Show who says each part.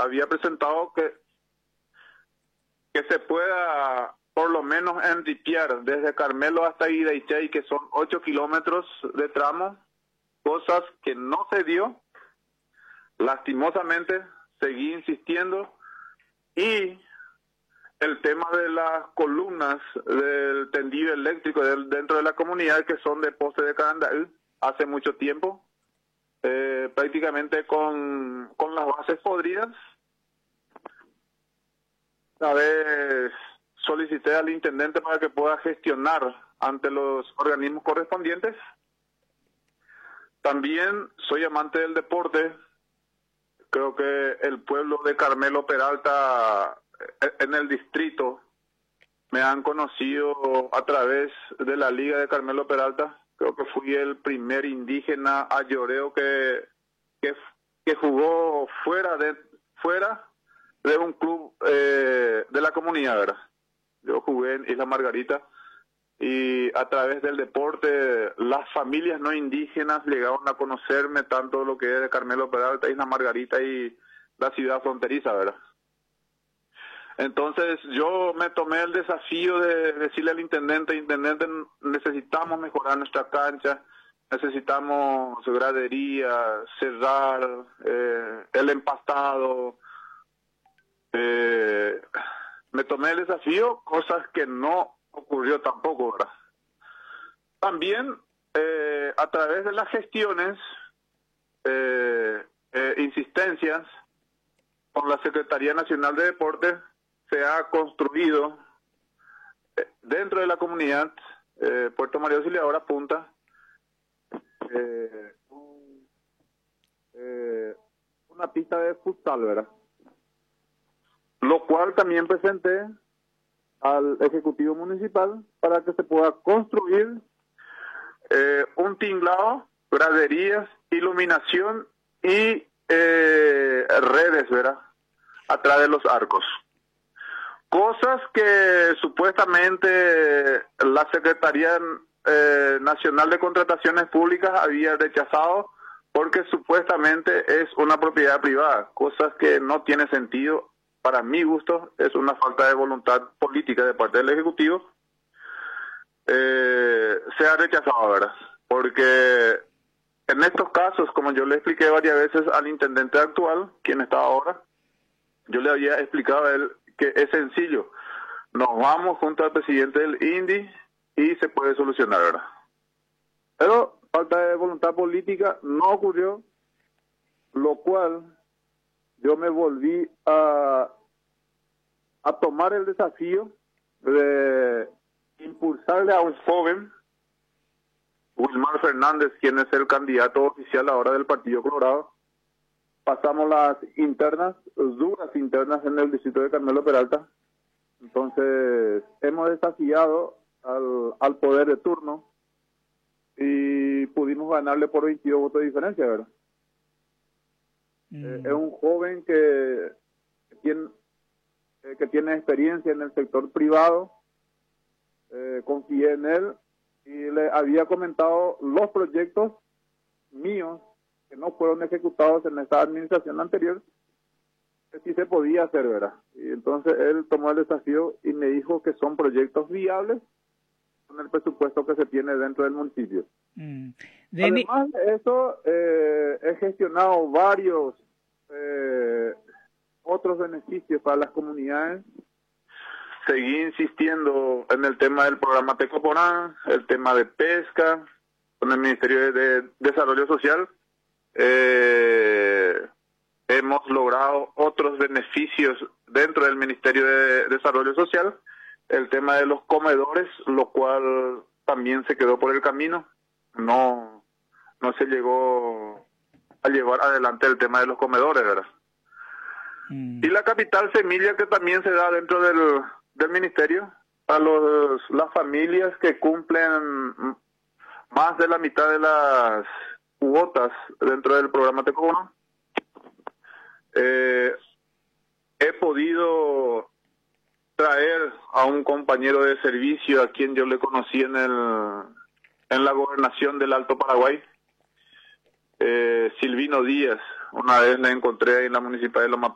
Speaker 1: había presentado que se pueda por lo menos enriquear desde Carmelo hasta Iraichay, que son 8 kilómetros de tramo, cosas que no se dio. Lastimosamente, seguí insistiendo, y el tema de las columnas del tendido eléctrico dentro de la comunidad, que son de poste de Carandaí, hace mucho tiempo, prácticamente con las bases podridas. Una vez solicité al intendente para que pueda gestionar ante los organismos correspondientes. También soy amante del deporte. Creo que el pueblo de Carmelo Peralta en el distrito me han conocido a través de la Liga de Carmelo Peralta. Creo que fui el primer indígena ayoreo que jugó fuera de un club de la comunidad, ¿verdad? Yo jugué en Isla Margarita, y a través del deporte las familias no indígenas llegaron a conocerme, tanto lo que es de Carmelo Peralta, Isla Margarita y la ciudad fronteriza, ¿verdad? Entonces yo me tomé el desafío de decirle al intendente, necesitamos mejorar nuestra cancha, necesitamos gradería, cerrar el empastado. Me tomé el desafío, cosas que no ocurrió tampoco, ¿verdad? También a través de las gestiones, insistencias con la Secretaría Nacional de Deportes, se ha construido dentro de la comunidad Puerto María Auxiliadora Punta una pista de futsal, ¿verdad? Lo cual también presenté al Ejecutivo Municipal para que se pueda construir un tinglado, graderías, iluminación y redes, ¿verdad?, a través de los arcos. Cosas que supuestamente la Secretaría Nacional de Contrataciones Públicas había rechazado porque supuestamente es una propiedad privada, cosas que no tiene sentido. Para mi gusto, es una falta de voluntad política de parte del Ejecutivo. Se ha rechazado, ¿verdad? Porque en estos casos, como yo le expliqué varias veces al intendente actual, quien está ahora, yo le había explicado a él que es sencillo. Nos vamos junto al presidente del INDI y se puede solucionar, ¿verdad? Pero falta de voluntad política no ocurrió, lo cual yo me volví a tomar el desafío de impulsarle a un joven, Wilmar Fernández, quien es el candidato oficial ahora del Partido Colorado. Pasamos las internas, duras internas en el distrito de Carmelo Peralta. Entonces hemos desafiado al poder de turno y pudimos ganarle por 22 votos de diferencia, ¿verdad? Es un joven que tiene experiencia en el sector privado. Confié en él y le había comentado los proyectos míos que no fueron ejecutados en esta administración anterior, que sí se podía hacer, ¿verdad? Y entonces él tomó el desafío y me dijo que son proyectos viables con el presupuesto que se tiene dentro del municipio. Además de eso, he gestionado varios otros beneficios para las comunidades. Seguí insistiendo en el tema del programa Tecoporán, el tema de pesca, con el Ministerio de Desarrollo Social. Hemos logrado otros beneficios dentro del Ministerio de Desarrollo Social, el tema de los comedores, lo cual también se quedó por el camino. No se llegó a llevar adelante el tema de los comedores, ¿verdad? Y la capital semilla, que también se da dentro del ministerio a las familias que cumplen más de la mitad de las cuotas dentro del programa Tecoporán. He podido traer a un compañero de servicio a quien yo le conocí en la gobernación del Alto Paraguay, Silvino Díaz. Una vez le encontré en la municipalidad de Loma